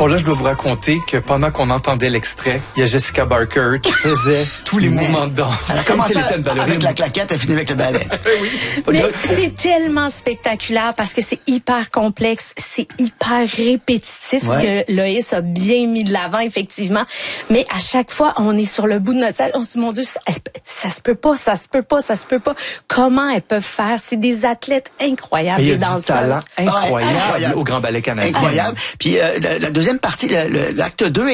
Bon, là, je dois vous raconter que pendant qu'on entendait l'extrait, il y a Jessica Barker qui faisait tous les mouvements de danse. Elle a comme si commencé elle était une ballerine. avec la claquette, elle finit avec le ballet. Mais c'est tellement spectaculaire parce que c'est hyper complexe, c'est hyper répétitif, ce que Loïs a bien mis de l'avant, effectivement. Mais à chaque fois, on est sur le bout de notre salle. On se dit, mon Dieu, ça se peut pas, ça se peut pas, ça se peut pas. Comment elles peuvent faire? C'est des athlètes incroyables, il y a des danseuses. du talent incroyable au Grand Ballet canadien. Incroyable. Puis la deuxième partie, l'acte 2